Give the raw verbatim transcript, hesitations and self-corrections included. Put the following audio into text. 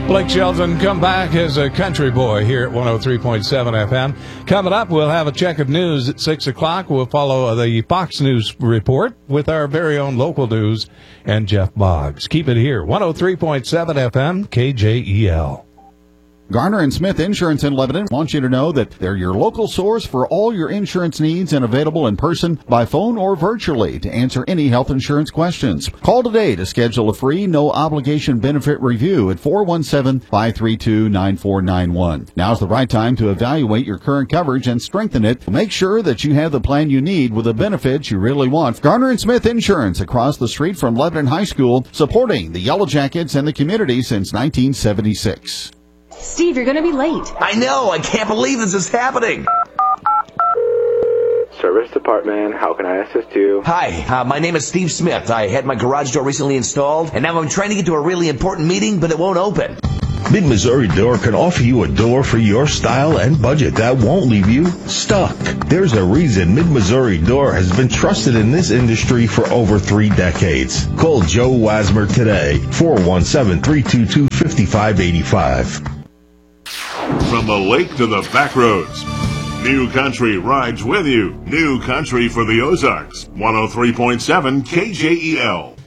Blake Shelton come back as a country boy here at one oh three point seven F M. Coming up, we'll have a check of news at six o'clock. We'll follow the Fox News report with our very own local news and Jeff Boggs. Keep it here, one oh three point seven F M, K J E L. Garner and Smith Insurance in Lebanon wants you to know that they're your local source for all your insurance needs and available in person, by phone, or virtually to answer any health insurance questions. Call today to schedule a free, no-obligation benefit review at four one seven, five three two, nine four nine one. Now's the right time to evaluate your current coverage and strengthen it. Make sure that you have the plan you need with the benefits you really want. Garner and Smith Insurance across the street from Lebanon High School, supporting the Yellow Jackets and the community since nineteen seventy-six. Steve, you're going to be late. I know. I can't believe this is happening. Service department, how can I assist you? Hi, uh, my name is Steve Smith. I had my garage door recently installed, and now I'm trying to get to a really important meeting, but it won't open. Mid-Missouri Door can offer you a door for your style and budget that won't leave you stuck. There's a reason Mid-Missouri Door has been trusted in this industry for over three decades. Call Joe Wasmer today, four one seven, three two two, five five eight five. From the lake to the back roads, New Country rides with you. New Country for the Ozarks, one oh three point seven K J E L.